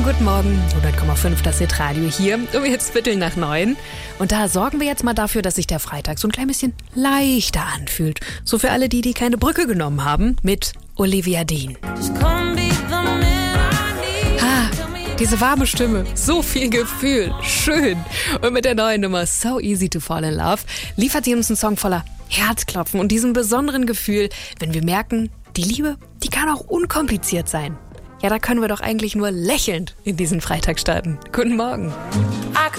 guten Morgen, 100,5 das Hitradio hier, jetzt 8:15. Und da sorgen wir jetzt mal dafür, dass sich der Freitag so ein klein bisschen leichter anfühlt. So für alle die keine Brücke genommen haben, mit Olivia Dean. Diese warme Stimme, so viel Gefühl, schön. Und mit der neuen Nummer So Easy to Fall in Love liefert sie uns einen Song voller Herzklopfen und diesem besonderen Gefühl, wenn wir merken, die Liebe, die kann auch unkompliziert sein. Ja, da können wir doch eigentlich nur lächelnd in diesen Freitag starten. Guten Morgen.